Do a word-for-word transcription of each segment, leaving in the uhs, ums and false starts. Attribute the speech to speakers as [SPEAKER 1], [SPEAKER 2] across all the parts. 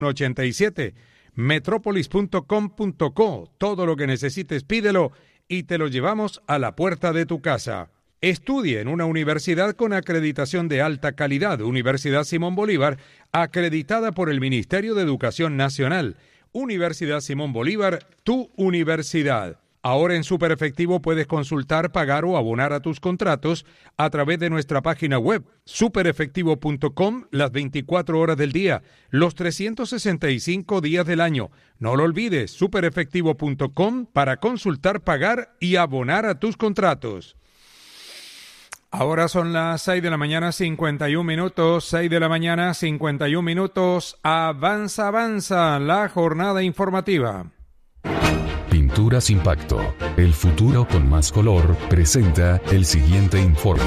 [SPEAKER 1] ochenta y siete. Metrópolis punto com punto co. Todo lo que necesites pídelo y te lo llevamos a la puerta de tu casa. Estudie en una universidad con acreditación de alta calidad. Universidad Simón Bolívar, acreditada por el Ministerio de Educación Nacional. Universidad Simón Bolívar, tu universidad. Ahora en Super Efectivo puedes consultar, pagar o abonar a tus contratos a través de nuestra página web, super efectivo punto com, las veinticuatro horas del día, los trescientos sesenta y cinco días del año. No lo olvides, super efectivo punto com para consultar, pagar y abonar a tus contratos. Ahora son las seis de la mañana, cincuenta y un minutos, seis de la mañana, cincuenta y un minutos. Avanza, avanza la jornada informativa.
[SPEAKER 2] Pinturas Impacto, el futuro con más color, presenta el siguiente informe.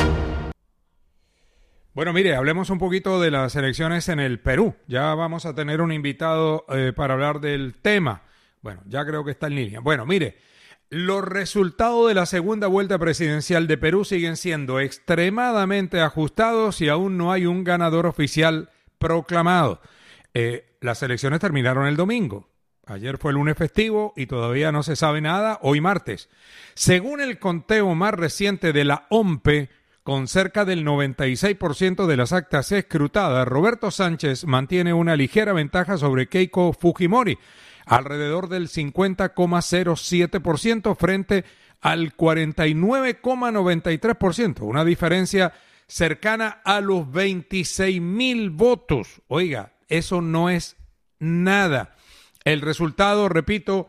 [SPEAKER 1] Bueno, mire, hablemos un poquito de las elecciones en el Perú. Ya vamos a tener un invitado eh, para hablar del tema. Bueno, ya creo que está en línea. Bueno, mire, los resultados de la segunda vuelta presidencial de Perú siguen siendo extremadamente ajustados y aún no hay un ganador oficial proclamado. Eh, las elecciones terminaron el domingo. Ayer fue lunes festivo y todavía no se sabe nada, hoy martes. Según el conteo más reciente de la O M P E, con cerca del noventa y seis por ciento de las actas escrutadas, Roberto Sánchez mantiene una ligera ventaja sobre Keiko Fujimori, alrededor del cincuenta coma cero siete por ciento frente al cuarenta y nueve coma noventa y tres por ciento, una diferencia cercana a los veintiséis mil votos. Oiga, eso no es nada. El resultado, repito,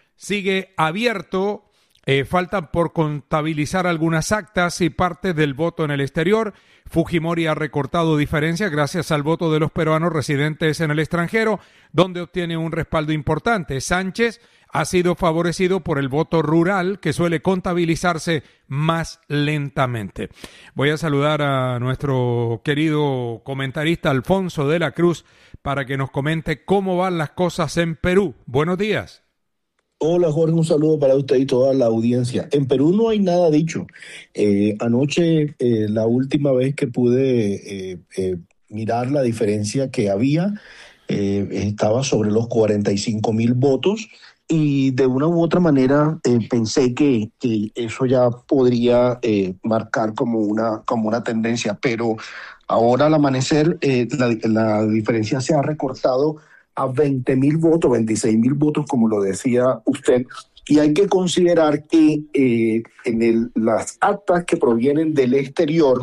[SPEAKER 1] sigue abierto. Eh, faltan por contabilizar algunas actas y parte del voto en el exterior. Fujimori ha recortado diferencias gracias al voto de los peruanos residentes en el extranjero, donde obtiene un respaldo importante. Sánchez ha sido favorecido por el voto rural, que suele contabilizarse más lentamente. Voy a saludar a nuestro querido comentarista Alfonso de la Cruz para que nos comente cómo van las cosas en Perú. Buenos días.
[SPEAKER 3] Hola Jorge, un saludo para usted y toda la audiencia. En Perú no hay nada dicho. Eh, anoche, eh, la última vez que pude eh, eh, mirar la diferencia que había, eh, estaba sobre los cuarenta y cinco mil votos y de una u otra manera eh, pensé que, que eso ya podría eh, marcar como una, como una tendencia, pero ahora al amanecer eh, la, la diferencia se ha recortado a veinte mil votos, veintiséis mil votos, como lo decía usted, y hay que considerar que eh, en el, las actas que provienen del exterior,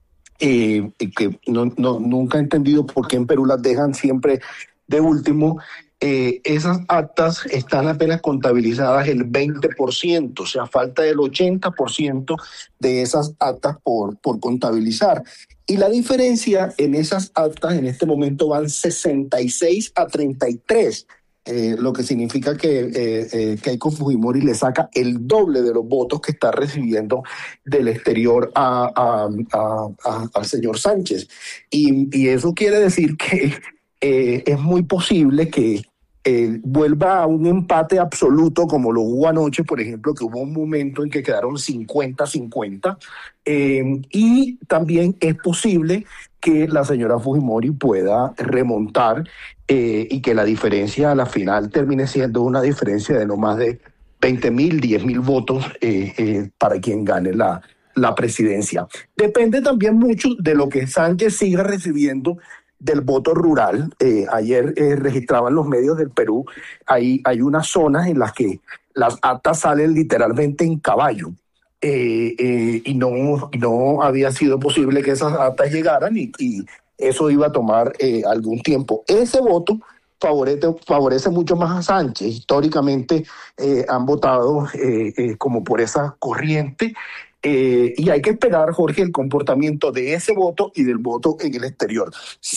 [SPEAKER 3] eh, que no, no, nunca he entendido por qué en Perú las dejan siempre de último, eh, esas actas están apenas contabilizadas el veinte por ciento, o sea, falta el ochenta por ciento de esas actas por, por contabilizar. Y la diferencia en esas actas en este momento van sesenta y seis a treinta y tres, eh, lo que significa que eh, eh, Keiko Fujimori le saca el doble de los votos que está recibiendo del exterior a, a, a, a, al señor Sánchez. Y, y eso quiere decir que eh, es muy posible que Eh, vuelva a un empate absoluto como lo hubo anoche, por ejemplo, que hubo un momento en que quedaron cincuenta a cincuenta, eh, y también es posible que la señora Fujimori pueda remontar eh, y que la diferencia a la final termine siendo una diferencia de no más de veinte mil, diez mil votos eh, eh, para quien gane la, la presidencia. Depende también mucho de lo que Sánchez siga recibiendo del voto rural. Eh, ayer eh, registraban los medios del Perú, hay, hay unas zonas en las que las actas salen literalmente en caballo, eh, eh, y no, no había sido posible que esas actas llegaran y, y eso iba a tomar eh, algún tiempo. Ese voto favorece, favorece mucho más a Sánchez. Históricamente eh, han votado eh, eh, como por esa corriente. Eh, y hay que esperar, Jorge, el comportamiento de ese voto y del voto en el exterior.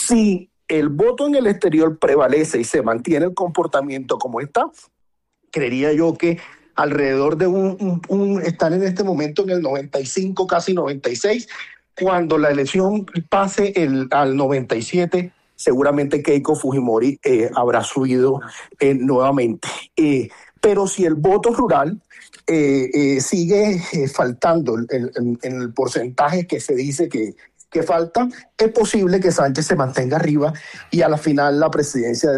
[SPEAKER 3] Si el voto en el exterior prevalece y se mantiene el comportamiento como está, creería yo que alrededor de un, un, un están en este momento en el noventa y cinco, casi noventa y seis. Cuando la elección pase el, al noventa y siete, seguramente Keiko Fujimori eh, habrá subido eh, nuevamente. Eh, pero si el voto rural Eh, eh, sigue eh, faltando en, en, en el porcentaje que se dice que, que falta, es posible que Sánchez se mantenga arriba y a la final la presidencia del